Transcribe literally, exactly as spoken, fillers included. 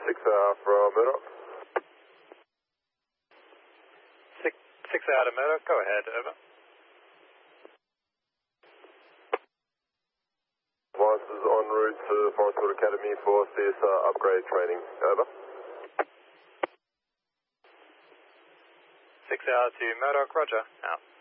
six hour from Murdoch. Six, six hour to Murdoch, go ahead, over. Vice is en route to Forestwood Academy for C S R upgrade training, over. Six hour to Murdoch, roger, out.